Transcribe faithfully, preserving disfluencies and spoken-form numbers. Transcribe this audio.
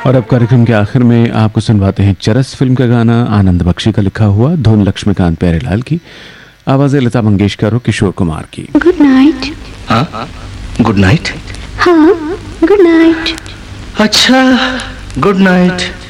और अब कार्यक्रम के आखिर में आपको सुनवाते हैं चरस फिल्म का गाना, आनंद बख्शी का लिखा हुआ, धुन लक्ष्मीकांत प्यारेलाल की, आवाज़ें लता मंगेशकर और किशोर कुमार की। Good night. हाँ गुड नाइट। हाँ गुड नाइट। अच्छा गुड नाइट।